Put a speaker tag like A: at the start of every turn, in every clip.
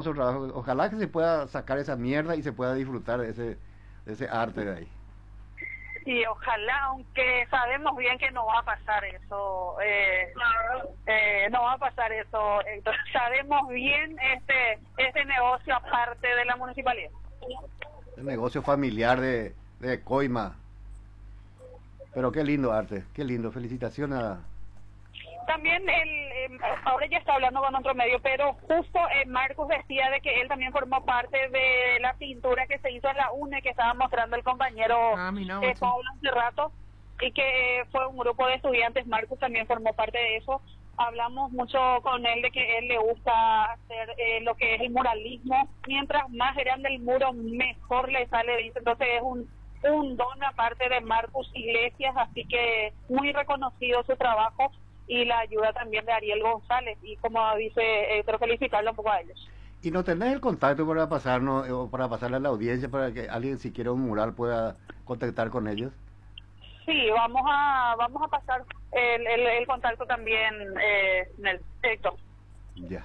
A: hermoso trabajo. Ojalá que se pueda sacar esa mierda y se pueda disfrutar de ese arte de ahí.
B: Y ojalá, aunque sabemos bien que no va a pasar eso, no va a pasar eso, Héctor. Sabemos bien este negocio aparte de la municipalidad.
A: El negocio familiar de Coima. Pero qué lindo arte, qué lindo. Felicitaciones a...
B: También ahora ya está hablando con otro medio, pero justo Marcos decía de que él también formó parte de la pintura que se hizo en la UNE, que estaba mostrando el compañero Pablo hace rato, y que fue un grupo de estudiantes. Marcos también formó parte de eso. Hablamos mucho con él de que él le gusta hacer lo que es el muralismo. Mientras más grande el muro, mejor le sale, dice. Entonces es un don aparte de Marcos Iglesias, así que muy reconocido su trabajo y la ayuda también de Ariel González, y como dice, quiero felicitarlo un poco a ellos.
A: ¿Y no tenés el contacto para pasarnos, o para pasarle a la audiencia, para que alguien, si quiere un mural, pueda contactar con ellos?
B: Sí, vamos a pasar el contacto también, en el texto.
A: Ya.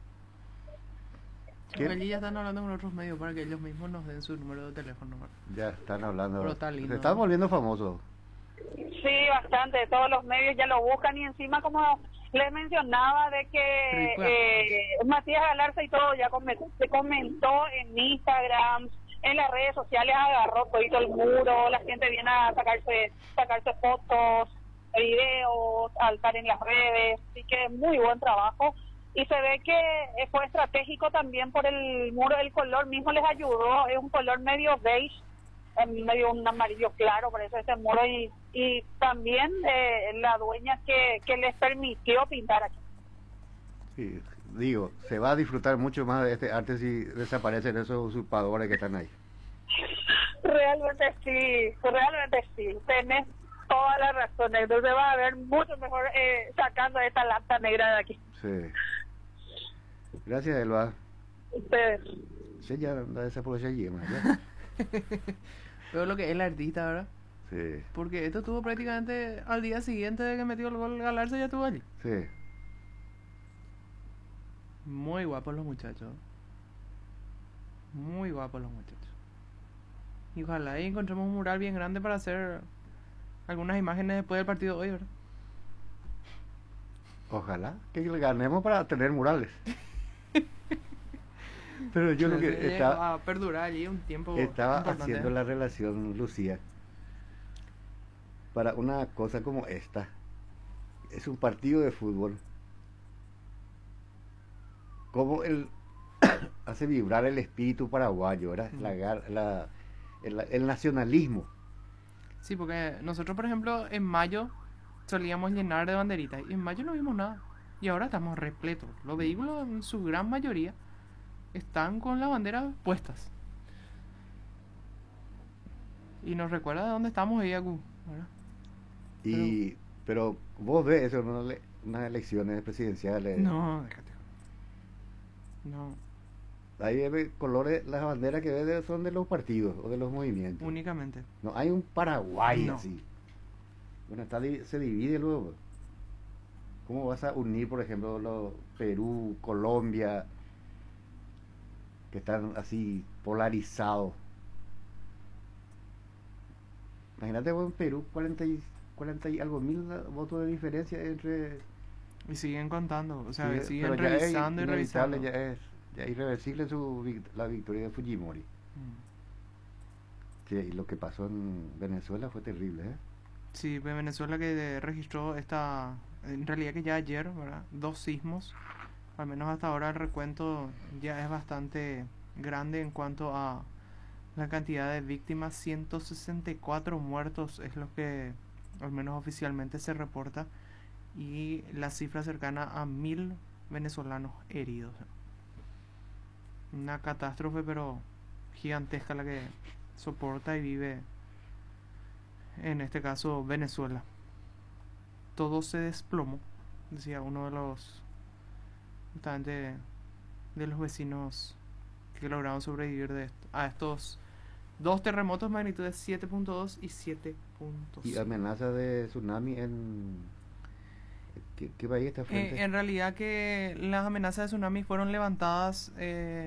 C: Allí ya están hablando con otros medios para que ellos mismos nos den su número de teléfono.
A: Ya están hablando.
C: Pero está lindo.
A: Se están volviendo famosos.
B: Sí, bastante. Todos los medios ya lo buscan, y encima, como les mencionaba, de que Matías Galarza y todo ya se comentó en Instagram, en las redes sociales, agarró todo el muro, la gente viene a sacarse fotos, videos, al estar en las redes, así que muy buen trabajo. Y se ve que fue estratégico también por el muro, el color mismo les ayudó, es un color medio beige, medio un amarillo claro, por eso ese muro, y también la dueña que les permitió pintar aquí.
A: Sí, digo, se va a disfrutar mucho más de este arte si desaparecen esos usurpadores que están ahí.
B: Realmente sí, tenés toda la razón, entonces va a haber mucho mejor sacando esta lata negra de aquí.
A: Sí. Gracias, Elba.
B: Ustedes.
A: Sí, ya desapareció allí,
C: ¿ya? Pero lo que es el artista, ¿verdad?
A: Sí.
C: Porque esto estuvo prácticamente al día siguiente de que metió el gol Galarza, ya estuvo allí.
A: Sí.
C: Muy guapos los muchachos. Muy guapos los muchachos. Y ojalá ahí encontremos un mural bien grande para hacer algunas imágenes después del partido de hoy, ¿verdad?
A: Ojalá que le ganemos para tener murales. Pero yo lo que
C: estaba a perdurar allí un tiempo.
A: Estaba haciendo la relación, Lucía, para una cosa como esta. Es un partido de fútbol. Cómo hace vibrar el espíritu paraguayo, ¿verdad? El nacionalismo.
C: Sí, porque nosotros, por ejemplo, en mayo solíamos llenar de banderitas, y en mayo no vimos nada. Y ahora estamos repletos. Los vehículos, en su gran mayoría, están con las banderas puestas. Y nos recuerda de dónde estamos ahí, ¿verdad?
A: Pero vos ves eso, unas elecciones presidenciales.
C: No, déjate. No.
A: Ahí colores, las banderas que ves son de los partidos o de los movimientos.
C: Únicamente.
A: No, hay un Paraguay así. Bueno, se divide luego. ¿Cómo vas a unir, por ejemplo, Perú, Colombia, que están así polarizados? Imagínate vos en Perú, 40 y algo mil votos de diferencia entre...
C: Y siguen contando, o sea,
A: sí,
C: siguen revisando y revisando.
A: Ya es irreversible la victoria de Fujimori. Sí, y lo que pasó en Venezuela fue terrible, ¿eh?
C: Sí, Venezuela que registró en realidad que ya ayer, ¿verdad? 2 sismos, al menos hasta ahora el recuento ya es bastante grande en cuanto a la cantidad de víctimas. 164 muertos es lo que al menos oficialmente se reporta, y la cifra cercana a 1000 venezolanos heridos. Una catástrofe pero gigantesca la que soporta y vive, en este caso, Venezuela. Todo se desplomó, decía uno de los justamente de los vecinos que lograron sobrevivir a estos 2 terremotos magnitudes 7.2 y 7.5.
A: Y amenaza de tsunami en... ¿Qué país está frente?
C: En realidad que las amenazas de tsunami fueron levantadas